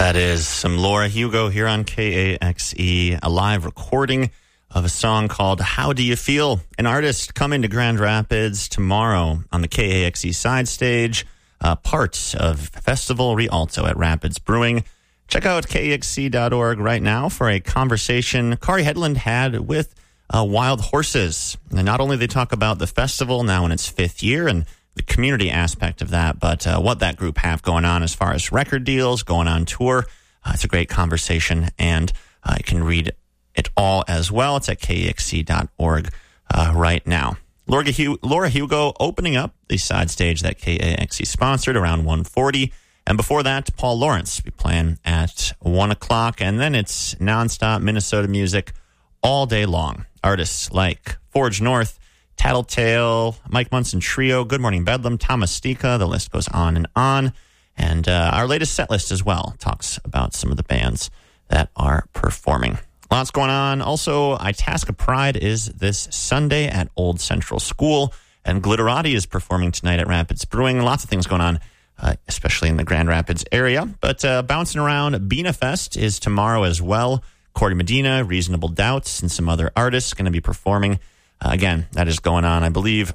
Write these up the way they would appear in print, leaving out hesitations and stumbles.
That is some Laura Hugo here on KAXE, a live recording of a song called How Do You Feel? An artist coming to Grand Rapids tomorrow on the KAXE side stage, part of Festival Rialto at Rapids Brewing. Check out KAXE.org right now for a conversation Kari Headland had with Wild Horses. And not only they talk about the festival now in its fifth year and the community aspect of that, but what that group have going on as far as record deals, going on tour. It's a great conversation, and you can read it all as well. It's at KAXE.org right now. Laura Hugo opening up the side stage that KAXE sponsored around 1:40. And before that, Paul Lawrence will be playing at 1 o'clock. And then it's nonstop Minnesota music all day long. Artists like Forge North, Tattletale, Mike Munson Trio, Good Morning Bedlam, Thomas Stika, the list goes on and on. And our latest set list as well talks about some of the bands that are performing. Lots going on. Also, Itasca Pride is this Sunday at Old Central School, and Glitterati is performing tonight at Rapids Brewing. Lots of things going on, especially in the Grand Rapids area. But bouncing around, Bina Fest is tomorrow as well. Corey Medina, Reasonable Doubts, and some other artists going to be performing. Again, that is going on, I believe.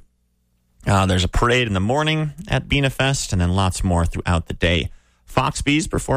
There's a parade in the morning at Bina Fest, and then lots more throughout the day. Foxbees performing